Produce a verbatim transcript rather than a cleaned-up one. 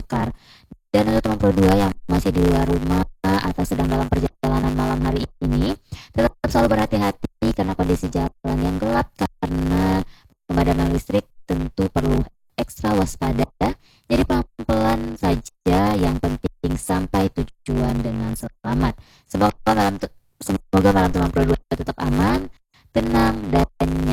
terbakar. Dan untuk teman Pro dua yang masih di luar rumah atau sedang dalam perjalanan malam hari ini, tetap selalu berhati-hati karena kondisi jalan yang gelap karena pemadaman listrik tentu perlu ekstra waspada. Jadi pelan-pelan saja, yang penting sampai tujuan dengan selamat. Semoga malam tu- semoga malam teman Pro dua tetap aman, tenang dan